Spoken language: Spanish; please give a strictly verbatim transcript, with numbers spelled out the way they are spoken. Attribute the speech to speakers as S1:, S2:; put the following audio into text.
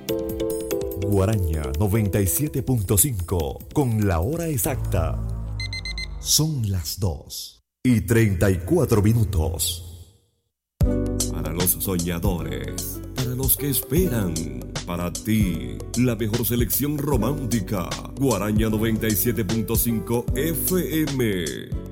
S1: Guaraña noventa y siete punto cinco con la hora exacta. Son las dos y treinta y cuatro minutos.
S2: Para los soñadores, para los que esperan, para ti, la mejor selección romántica. Guaraña noventa y siete punto cinco F M.